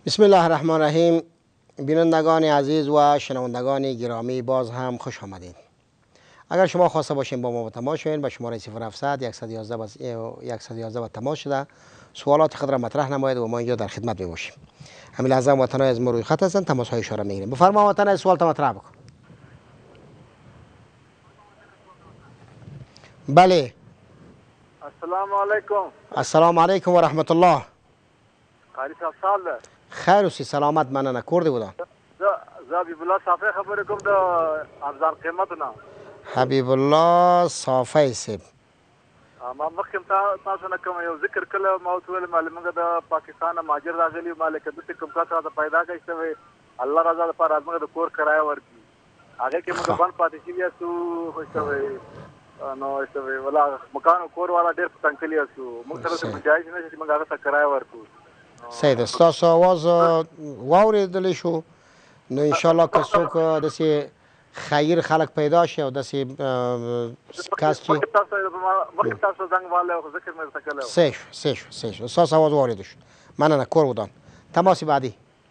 بسم الله الرحمن الرحیم. بینندگان عزیز و شنوندگان گرامی، باز هم خوش آمدید. اگر شما خواسته باشین با ما تماس شوین، به شماره 0700 111 و تماس شده سوالات خود را مطرح نمایید و ما اینجا در خدمت می باشیم. همین لحظه وطنای از ما روی خط هستند، تماس های اشاره میگیریم. بفرما وطن، سوال تا مطرح بکن. بله. السلام علیکم. السلام علیکم و رحمت الله. قاری صاحب سال خیر و سلامت. مننه کوردی بودم. حبیب الله صافی خبر کوم د ارزان قیمت نه. حبیب الله صافی سیب. ما مخکم تاسو نه کوم یو ذکر کله ما ټول معلومه د پاکستان ماجر راغلی مالک د کوم کاته د پیدا کیسه الله رضا پر ازمه د کور کرایه ورکی هغه کې موږ باندې پاتې شي سو خوشوي نو استوي ولا مکان کور والا ډېر تنکلی اسو موږ سره څه جایز نه چې موږ هغه ته کرایه ورکو. سید ستاسو آواز واوریدل شو. نو انشالله که څوک داسې خیر خلق پیدا شي او داسې کس چې تاسو زنګ والے ذکر مې وکړ. سیش ستاسو آواز واوریدل شو. مننه کور بودان. تماس بعدی.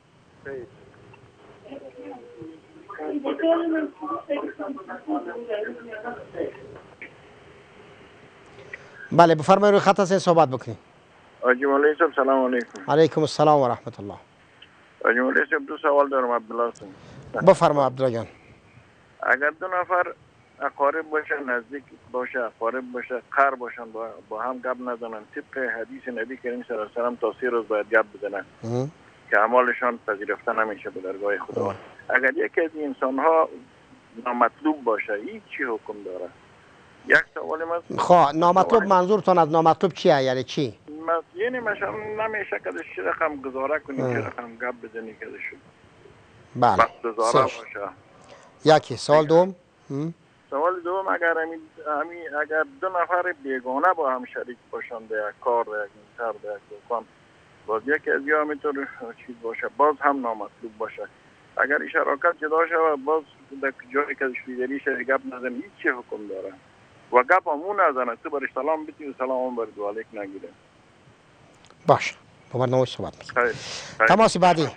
بله بفرمایید، روی خط هستین، صحبت بکنید. حاجی مولوی صاحب سلام علیکم. علیکم السلام و رحمت الله. حاجی مولوی صاحب دو سوال دارم. عبدالله هستم. بفرما عبدالله جان. اگر دو نفر اقارب باشه، نزدیک باشه، اقارب باشه، قرب باشن، با هم گپ نزنن، طبق حدیث نبی کریم صلی الله علیه و سلم تا 3 روز باید گپ بزنن که اعمالشان پذیرفته نمیشه به درگاه خداوند. اگر یکی از این انسان ها نامطلوب باشه، این چی حکم داره؟ یک سوال من. خب نامطلوب منظورتون از نامطلوب چیه؟ یعنی چی؟ یعنی مثلا نمیشه که چه رقم گزاره کنیم، چه رقم گپ بزنیم که شد. بله. وقت گزاره باشه. یکی. سوال دوم. سوال دوم اگر دو نفر بیگانه با هم شریک باشن در یک کار، در یک منتر، در یک دکان، باز یکی از یا میتونه چیز باشه، باز هم نامطلوب باشه. اگر شراکت جدا شود، باز در جایی که شویدری شد گپ نزنه، هیچ چی حکم داره؟ و گپ همون نزنه، تو برش سلام بیتی و سلام هم برد و علیک نگیره. باشه، با برنامه صحبت میکنم. تماس بعدی.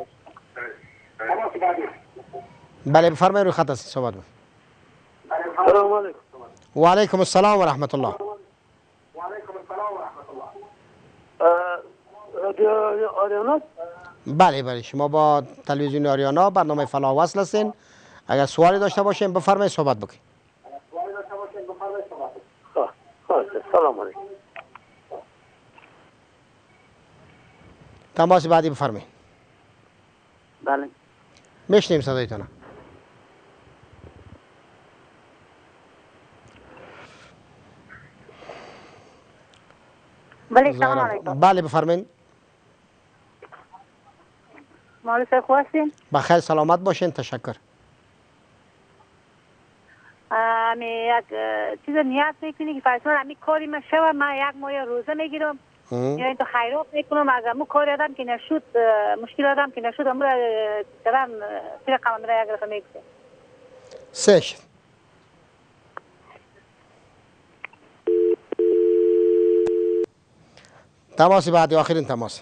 بله بفرمایید، روی خط هستید، صحبت بکنید. السلام علیکم. و علیکم السلام و رحمت الله. رادیو آریانا؟ بله شما با تلویزیون آریانا برنامه فلاح وصل هستین. اگر سوالی داشته باشین بفرمایید، صحبت بکنید. سلام علیکم. تماس بعدی بفرمایید. بله. میشنیم صدایتون. بله سلام علیکم. بله بفرمایید. مولوی صاحب خوب هستین؟ بخیر سلامت باشین. تشکر. یک چیز نیت میکنی که فرض کنم کاری من شب من یک ماه روزه میگیرم یا این تو خیرات میکنم، اگر مو کاری آدم که نشد، مشکل آدم که نشد امرو کدام سیر قمم را یک رقم میگذارم. سش. تماس بعدی، آخرین تماس.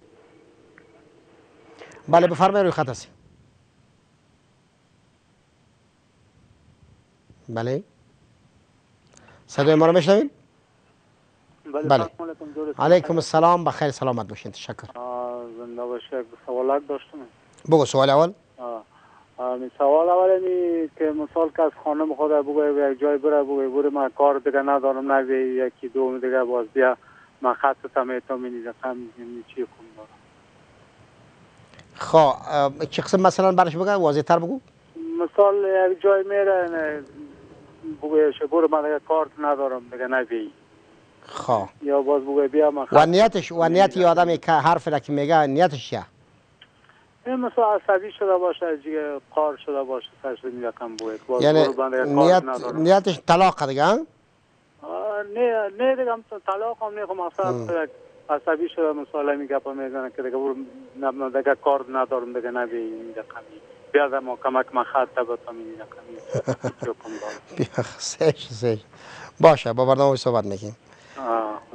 بله بفرمایید، روی خط هستی. بله صدای ما رو میشنوید؟ بله. علیکم السلام، بخیر سلامت باشین. تشکر. زنده باشه. سوالات داشتم. بگو سوال اول. سوال اول اینه که مثال که از خانم خود بگوی یک جای بره من کار دیگه ندارم، نوی یکی دوم دیگه باز بیا من خط تمیتا مینیزم چی کن دارم. خب چه قسم مثلا برش بگو، واضح تر بگو. مثال یک جای میره بگویش برو من دیگه کار ندارم دیگه نوی. خب یا باز بگوی بیا من خط. و نیت آدمی که حرف را که میگه نیتش چیه؟ این مثلا عصبی شده باشه، دیگه قار شده باشه، سرش میگم بگوید. یعنی نیتش طلاق دیگه؟ نه دیگه طلاق هم نه، مثلا عصبی شده مثلا میگه میزنه که دیگه برو دیگه کار ندارم دیگه نبی میگه کمی بیا ما کمک من خط تبتا میگه کمی سش باشه، با برنامه صحبت میکنیم.